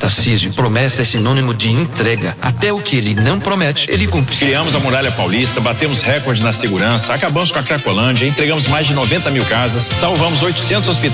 Tarcísio, promessa é sinônimo de entrega. Até o que ele não promete, ele cumpre. Criamos a Muralha Paulista, batemos recorde na segurança, acabamos com a Cracolândia, entregamos mais de 90 mil casas, salvamos 800 hospitais